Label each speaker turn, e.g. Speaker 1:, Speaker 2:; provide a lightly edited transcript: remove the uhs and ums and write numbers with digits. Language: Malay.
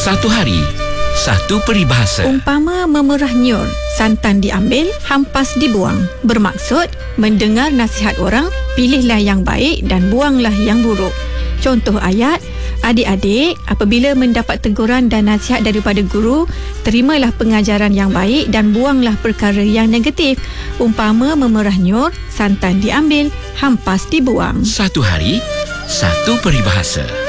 Speaker 1: Satu hari, satu peribahasa.
Speaker 2: Umpama memerah nyur, santan diambil, hampas dibuang. Bermaksud, mendengar nasihat orang, pilihlah yang baik dan buanglah yang buruk. Contoh ayat, adik-adik, apabila mendapat teguran dan nasihat daripada guru, terimalah pengajaran yang baik dan buanglah perkara yang negatif. Umpama memerah nyur, santan diambil, hampas dibuang.
Speaker 1: Satu hari, satu peribahasa.